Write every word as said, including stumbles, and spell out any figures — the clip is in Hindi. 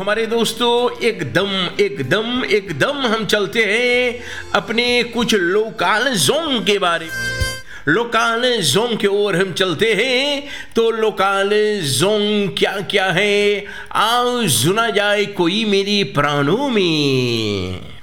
हमारे दोस्तों एकदम एकदम एकदम हम चलते हैं अपने कुछ लोकल जोन के बारे में। लोकल जोन की ओर हम चलते हैं। तो लोकल जोन क्या क्या है, आओ सुना जाए कोई मेरी प्राणों में।